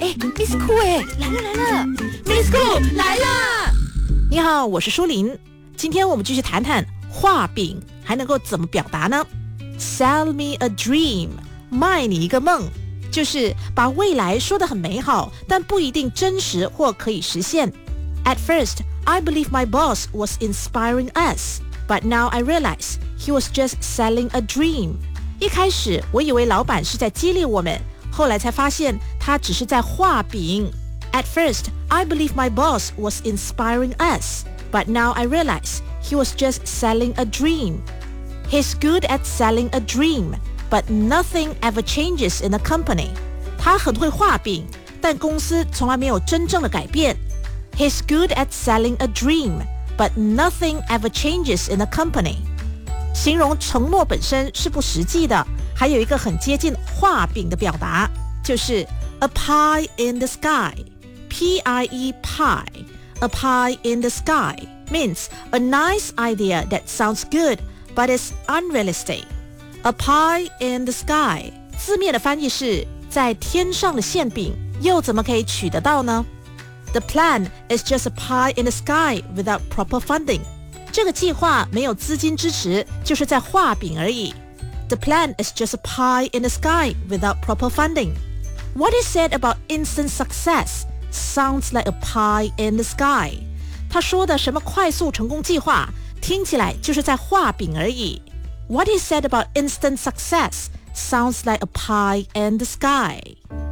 ，Miss Cool 来了 ，Miss Cool 来了！ 你好，我是舒琳。今天我们继续谈谈画饼还能够怎么表达呢 ？Sell me a dream， 卖你一个梦，就是把未来说得很美好，但不一定真实或可以实现。At first, I believe my boss was inspiring us, but now I realize he was just selling a dream. 一开始我以为老板是在激励我们，后来才发现他只是在画饼。At first, I believe my boss was inspiring us, but now I realize he was just selling a dream. He's good at selling a dream, but nothing ever changes in a company. 他很会画饼，但公司从来没有真正的改变。He's good at selling a dream, but nothing ever changes in a company. 形容承诺本身是不实际的，还有一个很接近画饼的表达，就是 a pie in the sky. P-I-E pie. A pie in the sky means a nice idea that sounds good, but is unrealistic. A pie in the sky 字面的翻译是在天上的馅饼，又怎么可以取得到呢？ The plan is just a pie in the sky without proper funding. 这个计划没有资金支持，就是在画饼而已。The plan is just a pie in the sky without proper funding. What is said about instant success sounds like a pie in the sky. 他说的什么快速成功计划，听起来就是在画饼而已。What is said about instant success sounds like a pie in the sky.